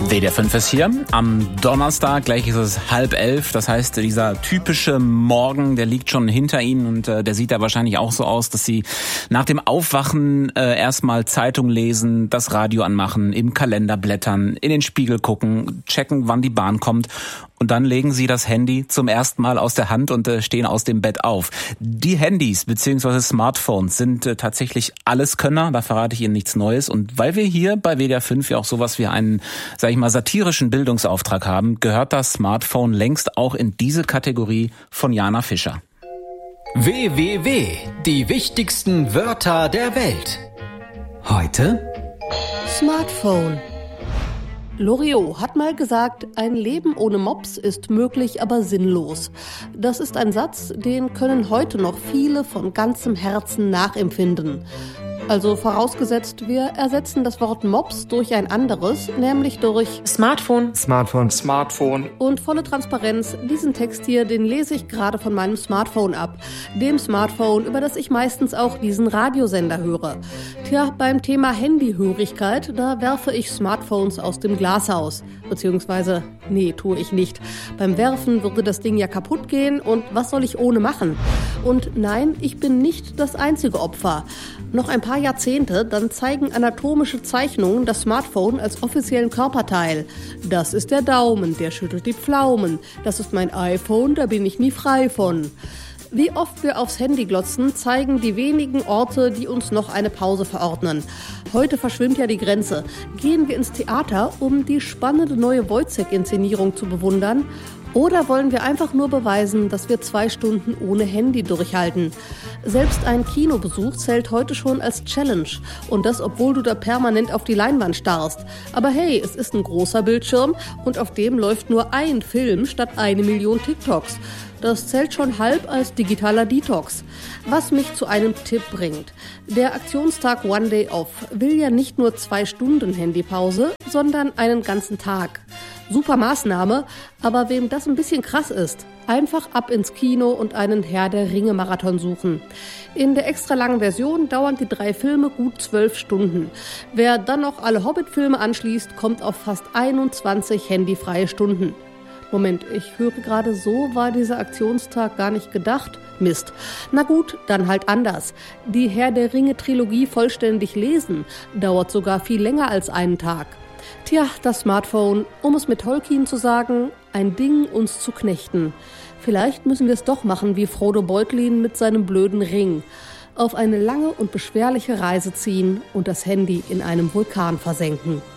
WDR 5 ist hier am Donnerstag, gleich ist es 10:30, das heißt, dieser typische Morgen, der liegt schon hinter Ihnen und der sieht da wahrscheinlich auch so aus, dass Sie nach dem Aufwachen erstmal Zeitung lesen, das Radio anmachen, im Kalender blättern, in den Spiegel gucken, checken, wann die Bahn kommt und dann legen Sie das Handy zum ersten Mal aus der Hand und stehen aus dem Bett auf. Die Handys bzw. Smartphones sind tatsächlich Alleskönner, da verrate ich Ihnen nichts Neues und weil wir hier bei WDR 5 ja auch sowas wie einen, sag ich mal, satirischen Bildungsauftrag haben, gehört das Smartphone längst auch in diese Kategorie von Jana Fischer. WWW, die wichtigsten Wörter der Welt. Heute Smartphone. Loriot hat mal gesagt, ein Leben ohne Mops ist möglich, aber sinnlos. Das ist ein Satz, den können heute noch viele von ganzem Herzen nachempfinden. Also vorausgesetzt, wir ersetzen das Wort Mops durch ein anderes, nämlich durch Smartphone. Und volle Transparenz, diesen Text hier, den lese ich gerade von meinem Smartphone ab. Dem Smartphone, über das ich meistens auch diesen Radiosender höre. Tja, beim Thema Handyhörigkeit, da werfe ich Smartphones aus dem Glashaus. Beziehungsweise, nee, tue ich nicht. Beim Werfen würde das Ding ja kaputt gehen und was soll ich ohne machen? Und nein, ich bin nicht das einzige Opfer. Noch ein paar Jahrzehnte, dann zeigen anatomische Zeichnungen das Smartphone als offiziellen Körperteil. Das ist der Daumen, der schüttelt die Pflaumen. Das ist mein iPhone, da bin ich nie frei von. Wie oft wir aufs Handy glotzen, zeigen die wenigen Orte, die uns noch eine Pause verordnen. Heute verschwimmt ja die Grenze. Gehen wir ins Theater, um die spannende neue Wojciech-Inszenierung zu bewundern? Oder wollen wir einfach nur beweisen, dass wir 2 Stunden ohne Handy durchhalten? Selbst ein Kinobesuch zählt heute schon als Challenge. Und das, obwohl du da permanent auf die Leinwand starrst. Aber hey, es ist ein großer Bildschirm und auf dem läuft nur ein Film statt 1 Million TikToks. Das zählt schon halb als digitaler Detox. Was mich zu einem Tipp bringt. Der Aktionstag One Day Off will ja nicht nur 2 Stunden Handypause, sondern einen ganzen Tag. Super Maßnahme, aber wem das ein bisschen krass ist, einfach ab ins Kino und einen Herr der Ringe-Marathon suchen. In der extra langen Version dauern die 3 Filme gut 12 Stunden. Wer dann noch alle Hobbit-Filme anschließt, kommt auf fast 21 handyfreie Stunden. Moment, ich höre gerade, so war dieser Aktionstag gar nicht gedacht. Mist. Na gut, dann halt anders. Die Herr der Ringe-Trilogie vollständig lesen dauert sogar viel länger als einen Tag. Tja, das Smartphone, um es mit Tolkien zu sagen, ein Ding, uns zu knechten. Vielleicht müssen wir es doch machen wie Frodo Beutlin mit seinem blöden Ring. Auf eine lange und beschwerliche Reise ziehen und das Handy in einem Vulkan versenken.